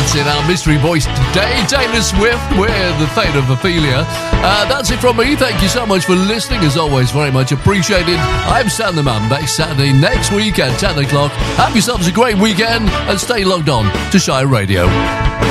in our mystery voice today, Taylor Swift with The Fate of Ophelia. That's it from me. Thank you so much for listening. As always, very much appreciated. I'm Sam the Man, back Saturday next week at 10 o'clock. Have yourselves a great weekend and stay logged on to Shire Radio.